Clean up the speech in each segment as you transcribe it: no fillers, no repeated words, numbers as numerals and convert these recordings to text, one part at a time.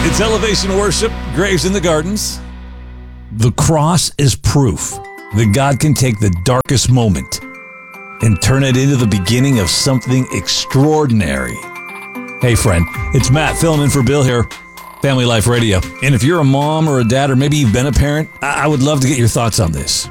It's Elevation Worship, Graves in the Gardens. The cross is proof that God can take the darkest moment and turn it into the beginning of something extraordinary. Hey friend, it's Matt filling in for Bill here, Family Life Radio. And if you're a mom or a dad, or maybe you've been a parent, I would love to get your thoughts on this.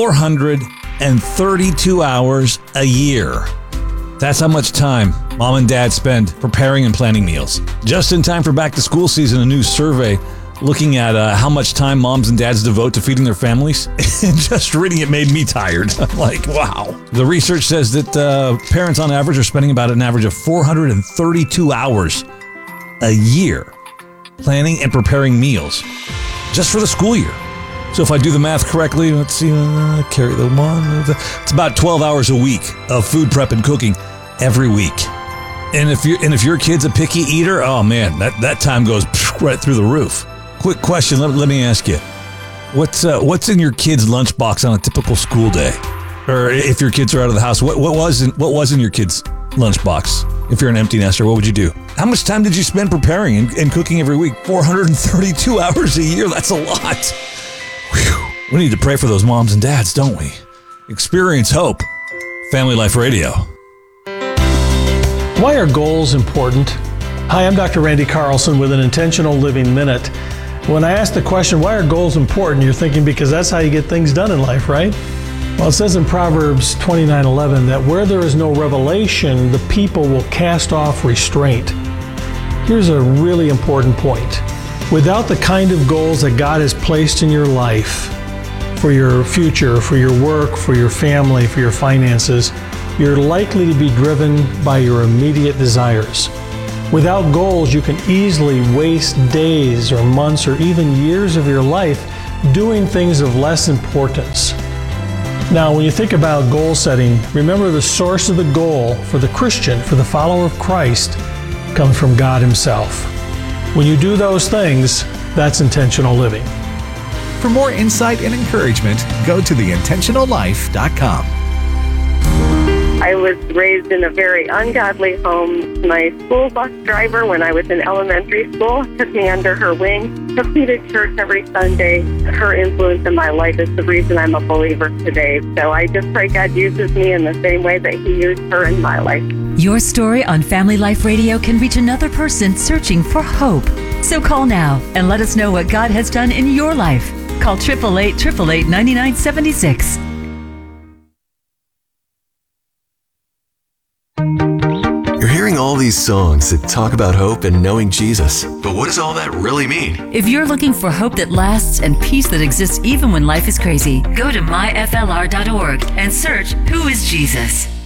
432 hours a year. That's how much time mom and dad spend preparing and planning meals. Just in time for back to school season, a new survey looking at how much time moms and dads devote to feeding their families. And just reading it made me tired. I'm like, wow. The research says that parents on average are spending about an average of 432 hours a year planning and preparing meals just for the school year. So if I do the math correctly, let's see, carry the one. It's about 12 hours a week of food prep and cooking every week. And if your kid's a picky eater, oh man, that time goes right through the roof. Quick question, let me ask you. What's in your kid's lunchbox on a typical school day? Or if your kids are out of the house, what was in your kid's lunchbox? If you're an empty nester, what would you do? How much time did you spend preparing and cooking every week? 432 hours a year, that's a lot. Whew. We need to pray for those moms and dads, don't we? Experience hope. Family Life Radio. Why are goals important? Hi, I'm Dr. Randy Carlson with an Intentional Living Minute. When I ask the question, why are goals important? You're thinking because that's how you get things done in life, right? Well, it says in Proverbs 29:11 that where there is no revelation, the people will cast off restraint. Here's a really important point. Without the kind of goals that God has placed in your life, for your future, for your work, for your family, for your finances, you're likely to be driven by your immediate desires. Without goals, you can easily waste days or months or even years of your life doing things of less importance. Now, when you think about goal setting, remember the source of the goal for the Christian, for the follower of Christ, comes from God Himself. When you do those things, that's intentional living. For more insight and encouragement, go to theintentionallife.com. I was raised in a very ungodly home. My school bus driver, when I was in elementary school, took me under her wing, took me to church every Sunday. Her influence in my life is the reason I'm a believer today. So I just pray God uses me in the same way that He used her in my life. Your story on Family Life Radio can reach another person searching for hope. So call now and let us know what God has done in your life. Call 888-888-9976. You're hearing all these songs that talk about hope and knowing Jesus. But what does all that really mean? If you're looking for hope that lasts and peace that exists even when life is crazy, go to myflr.org and search Who is Jesus?